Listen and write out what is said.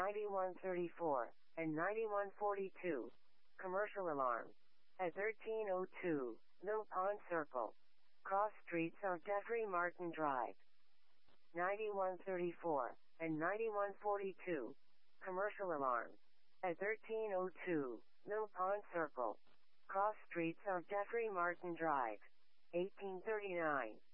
9134, and 9142. Commercial alarm. At 1302, Mill Pond Circle. Cross streets of Jeffrey Martin Drive. 9134, and 9142. Commercial alarm. At 1302, Mill Pond Circle. Cross streets of Jeffrey Martin Drive. 1839.